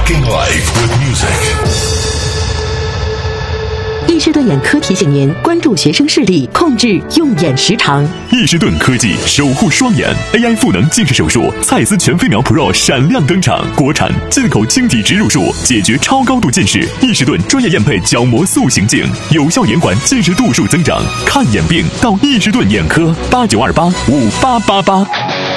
Rocking life with music。 易士顿眼科提醒您关注学生视力，控制用眼时长。 易士顿科技守护双眼 AI 赋能近视手术，蔡司全飞秒 Pro 闪亮登场，国产进口晶体植入术，解决超高度近视。易士顿专业验配角膜塑形镜，有效延缓近视度数增长。看眼病到易士顿眼科，89285888。